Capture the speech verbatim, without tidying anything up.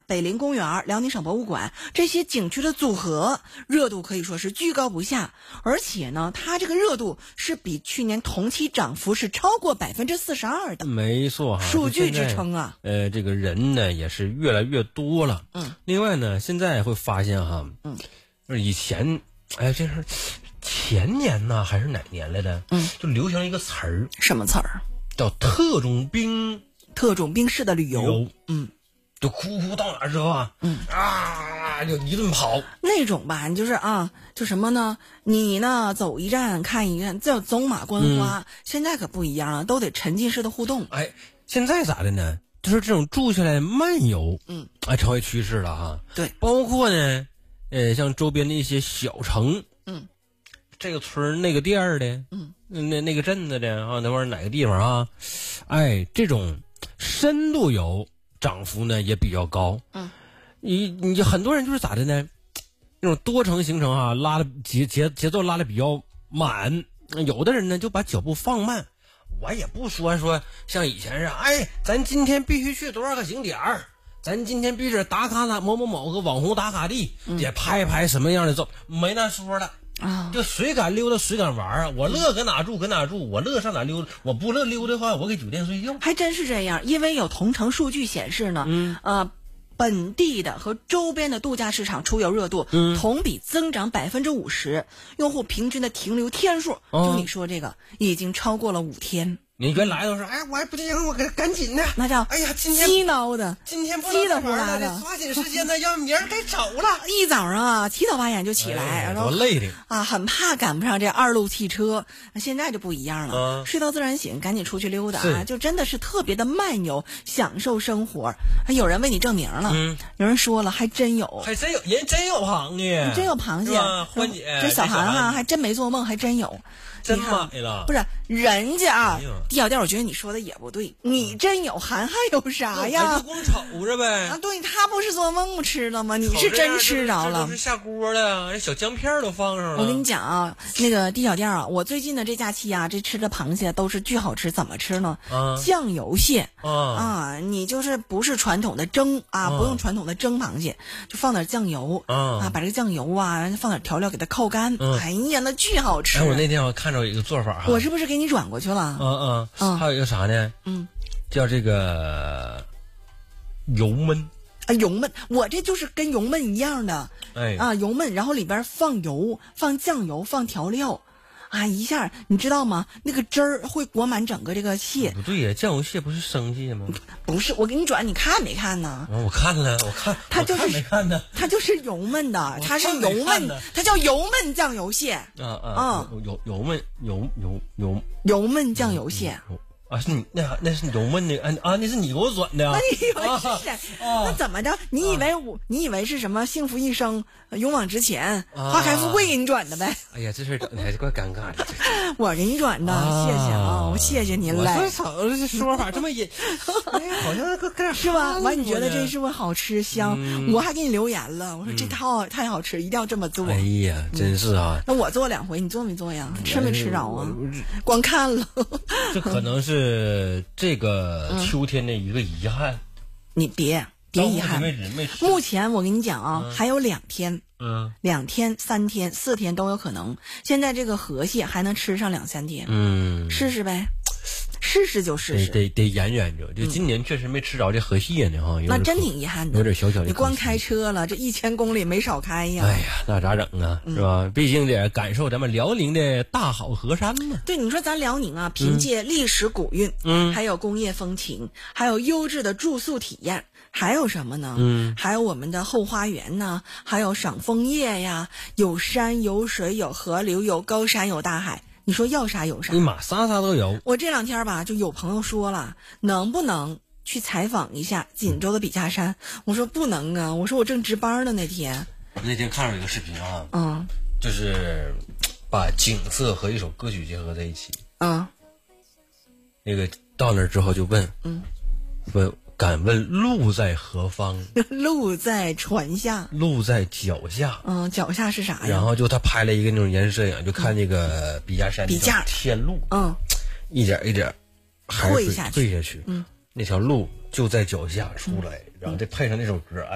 北陵公园、辽宁省博物馆这些景区的组合热度可以说是居高不下，而且呢，它这个热度是比去年同期涨幅是超过百分之四十二的。 没错哈， 数据支撑啊。 呃，这个人呢也是越来越多了。 嗯。 另外呢，现在会发现哈， 嗯， 就是以前，哎，这是前年呢还是哪年来的？ 嗯， 就流行一个词儿。 什么词儿？ 叫特种兵。 特种兵式的旅游。 旅游嗯。 就哭哭到哪儿之后啊，嗯啊，就一顿跑那种吧，就是啊，就什么呢？你呢走一站看一站，叫走马观花。嗯、现在可不一样了，都得沉浸式的互动。 哎，现在咋的呢？就是这种住下来漫游， 嗯， 哎，成为趋势了哈。 对， 包括呢，呃，像周边的一些小城， 嗯， 这个村那个店儿的， 嗯， 那那个镇子的啊，那玩意儿哪个地方啊？哎，这种深度游。涨幅呢也比较高， 嗯， 你你很多人就是咋的呢？那种多程行程啊，拉的节节节奏拉的比较满，有的人呢就把脚步放慢。我也不说说像以前是，哎，咱今天必须去多少个景点儿，咱今天必须打卡哪某某某个网红打卡地，也拍拍什么样的照，没那说的。 啊， 就谁敢溜达谁敢玩啊！我乐搁哪住搁哪住，我乐上哪溜达，我不乐溜达的话，我给酒店睡觉。 还真是这样，因为有同城数据显示呢，嗯，呃，本地的和周边的度假市场出游热度，嗯，同比增长百分之五十，用户平均的停留天数，哦、就你说这个已经超过了五天。 你原来都是，哎，我还不行，我赶赶紧的， 那叫哎呀，今天鸡挠的， 今天不鸡的呼啦的， 抓紧时间呢，要明儿该走了。 一早上啊，七早八晚就起来， 哎、 然后多累的啊，很怕赶不上这二路汽车。现在就不一样了， 嗯、 睡到自然醒，赶紧出去溜达啊，就真的是特别的漫游，享受生活。还有人为你证明了，嗯，有人说了，还真有， 还真有人真有螃蟹， 真有螃蟹， 欢姐， 这小韩啊，还真没做梦，还真有。 真买了， 不是人家啊，地小店，我觉得你说的也不对，你真有，韩还有啥呀？ 就光瞅着呗。 啊，对，他不是做梦吃的吗？你是真吃着了。 这都是下锅的，这小姜片都放上了。 我跟你讲啊，那个地小店啊，我最近的这假期啊，这吃的螃蟹都是巨好吃，怎么吃呢？ 啊、 酱油蟹啊啊，你就是不是传统的蒸啊， 啊不用传统的蒸螃蟹，就放点酱油啊， 啊把这个酱油啊放点调料给它扣干， 嗯、 哎呀，那巨好吃。 哎，我那天我看着有一个做法哈， 我是不是给你转过去了？ 嗯嗯嗯，还有一个啥呢？ 嗯， 叫这个油焖。 啊，油焖，我这就是跟油焖一样的， 哎啊，油焖，然后里边放油、放酱油、放调料，啊，一下你知道吗？那个汁儿会裹满整个这个蟹。 不对呀，酱油蟹不是生蟹吗？ 不是，我给你转，你看没看呢？ 啊、我看了，我看， 它就是我看没看呢？ 它就是油焖的，它是油焖，它叫油焖酱油蟹。 啊啊，嗯、油油焖油油油油焖酱油蟹。 嗯啊，是你那那是油焖的啊啊，那是你给我转的。 那你以为是谁？啊、那怎么着？你以为我？啊、你以为是什么幸福一生、勇往直前、 啊、 花开富贵给你转的呗？ 哎呀，这事整的还是怪尴尬的。 我给你转的，啊、谢谢啊，我谢谢您嘞。 我操，这说法这么隐，哎，好像个干是吧？完，你觉得这是不是好吃香？ 嗯、 我还给你留言了，我说这套、嗯、太好吃，一定要这么做。 哎呀，真是啊！ 嗯、那我做两回，你做没做呀？吃没吃着啊？光看了。 这可能是。是这个秋天的一个遗憾，嗯、 你别别遗憾。目前我跟你讲啊，嗯、还有两天， 嗯， 两天、三天、四天都有可能。现在这个河蟹还能吃上两三天， 嗯， 试试呗，试试就试试。 得得得研究研究。就今年确实没吃着这河蟹呢哈， 那真挺遗憾的， 有点小小的。 你光开车了，这一千公里没少开呀。 哎呀，那咋整啊？是吧？嗯、毕竟得感受咱们辽宁的大好河山嘛。 对，你说咱辽宁啊，凭借历史古韵，嗯，还有工业风情，还有优质的住宿体验。还有什么呢？ 嗯， 还有我们的后花园呢，还有赏枫叶呀，有山有水有河流有高山有大海，你说要啥有啥？ 你妈啥啥都有。 我这两天吧，就有朋友说了，能不能去采访一下锦州的笔架山？我说不能啊，我说我正值班呢那天。 我那天看了一个视频啊， 嗯， 就是把景色和一首歌曲结合在一起。 嗯， 那个到那儿之后就问， 嗯， 问。敢问路在何方？ 路在船下， 路在脚下。 嗯，脚下是啥呀？ 然后就他拍了一个那种延伸摄影，就看那个笔架山， 笔架天路， 嗯， 一点一点退下去， 退下去， 嗯， 那条路就在脚下出来，嗯、然后再配上那首歌。